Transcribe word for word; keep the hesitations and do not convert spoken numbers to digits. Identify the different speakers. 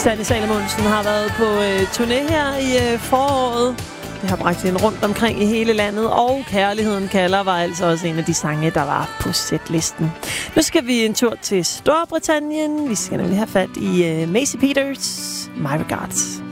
Speaker 1: Sanne Salomonsen har været på øh, turné her i øh, foråret. Det har bragt hende rundt omkring i hele landet, og Kærligheden kalder var altså også en af de sange, der var på setlisten. Nu skal vi en tur til Storbritannien. Vi skal nemlig have fat i øh, Macy Peters, My Regards.